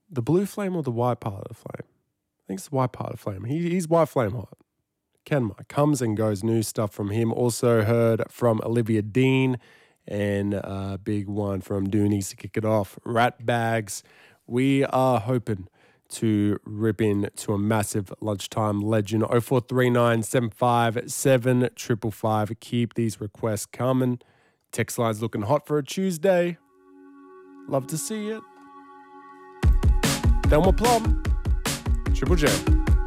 the blue flame or the white part of the flame? I think it's the white part of the flame. He's white flame hot. Ken Mike comes and goes. New stuff from him. Also heard from Olivia Dean and a big one from Doonies to kick it off. Rat Bags. We are hoping to rip into a massive lunchtime legend. 0439 757 555. Keep these requests coming. Text line's looking hot for a Tuesday. Love to see it. Thelma Plum. Triple J.